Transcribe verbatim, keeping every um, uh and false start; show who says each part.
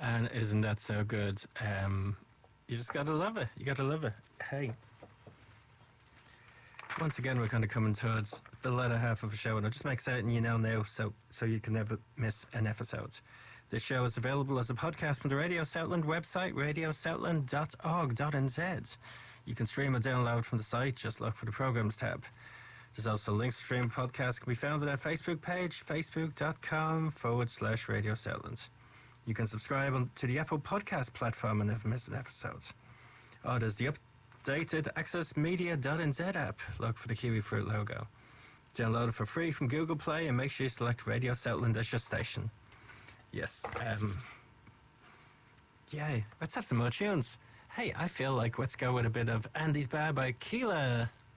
Speaker 1: And isn't that so good? Um, you just gotta love it. You gotta love it. Hey. Once again, we're kind of coming towards the latter half of the show, and I'll just make certain you know now so, so you can never miss an episode. This show is available as a podcast from the Radio Southland website, radio southland dot org dot n z. You can stream or download from the site, just look for the Programs tab. There's also links to stream podcasts can be found on our Facebook page, facebook.com forward slash Radio Southland. You can subscribe on, to the Apple Podcast platform and never miss an episode. Oh, there's the updated access media dot n z app. Look for the Kiwi Fruit logo. Download it for free from Google Play and make sure you select Radio Southland as your station. Yes, um... yay, let's have some more tunes. Hey, I feel like let's go with a bit of Andy's Bar by Keela.